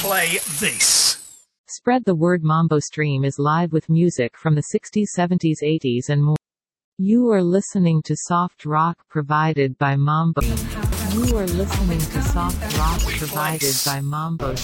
play this. Spread the Word Mambo Stream is live with music from the 60s, 70s, 80s and more. You are listening to soft rock provided by Mambo. You are listening to soft rock provided by Mambo.